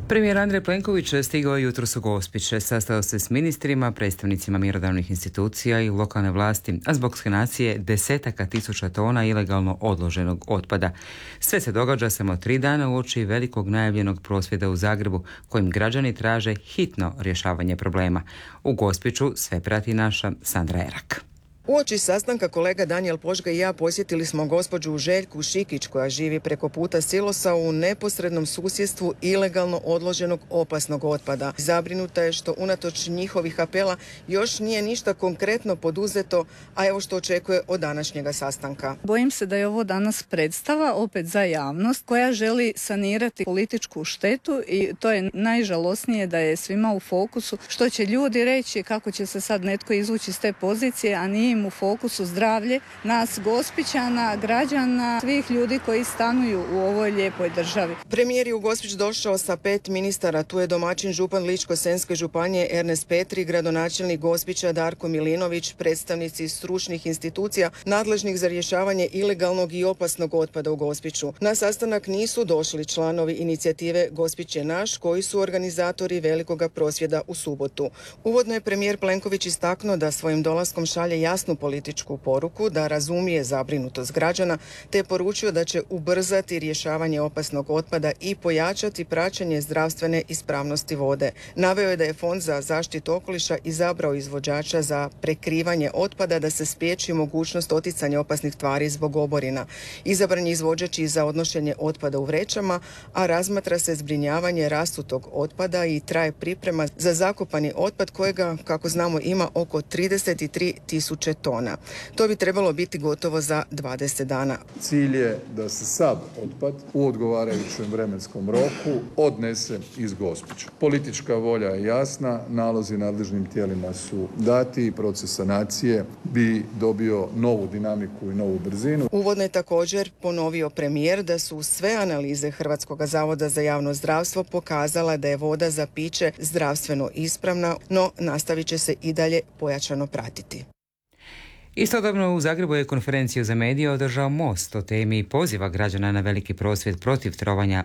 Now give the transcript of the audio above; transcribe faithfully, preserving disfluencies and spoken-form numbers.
Premijer Andrej Plenković stigao je jutros u Gospić, sastao se s ministrima, predstavnicima mjerodavnih institucija i lokalne vlasti, a zbog sanacije desetaka tisuća tona ilegalno odloženog otpada. Sve se događa samo tri dana uoči velikog najavljenog prosvjeda u Zagrebu, kojim građani traže hitno rješavanje problema. U Gospiću sve prati naša Sandra Erak. Uoči sastanka kolega Danijel Požga i ja posjetili smo gospođu Željku Šikić koja živi preko puta silosa u neposrednom susjedstvu ilegalno odloženog opasnog otpada. Zabrinuta je što unatoč njihovih apela još nije ništa konkretno poduzeto, a evo što očekuje od današnjega sastanka. Bojim se da je ovo danas predstava opet za javnost koja želi sanirati političku štetu i to je najžalosnije da je svima u fokusu što će ljudi reći, kako će se sad netko izvući s te pozicije, a nije im u fokusu zdravlje nas Gospićana, građana, svih ljudi koji stanuju u ovoj lijepoj državi. Premijer je u Gospić došao sa pet ministara. Tu je domaćin župan Ličko-senjske županije Ernest Petri, gradonačelnik Gospića Darko Milinović, predstavnici stručnih institucija nadležnih za rješavanje ilegalnog i opasnog otpada u Gospiću. Na sastanak nisu došli članovi inicijative Gospić je naš, koji su organizatori velikoga prosvjeda u subotu. Uvodno je premijer Plenković istaknuo da svojim dolaskom šalje jasnu političku poruku, da razumije zabrinutost građana, te poručio da će ubrzati rješavanje opasnog otpada i pojačati praćenje zdravstvene ispravnosti vode. Naveo je da je Fond za zaštitu okoliša izabrao izvođača za prekrivanje otpada da se spriječi mogućnost oticanja opasnih tvari zbog oborina. Izabran je izvođač i za odnošenje otpada u vrećama, a razmatra se zbrinjavanje rasutog otpada i traje priprema za zakopani otpad kojega, kako znamo, ima oko trideset tri tisuće tona. To bi trebalo biti gotovo za dvadeset dana. Cilj je da se sav otpad u odgovarajućem vremenskom roku odnese iz Gospića. Politička volja je jasna, nalozi nadležnim tijelima su dati i proces sanacije bi dobio novu dinamiku i novu brzinu. Uvodno je također ponovio premijer da su sve analize Hrvatskog zavoda za javno zdravstvo pokazala da je voda za piće zdravstveno ispravna, no nastavit će se i dalje pojačano pratiti. Istodobno u Zagrebu je konferenciju za medije održao Most o temi poziva građana na veliki prosvjed protiv trovanja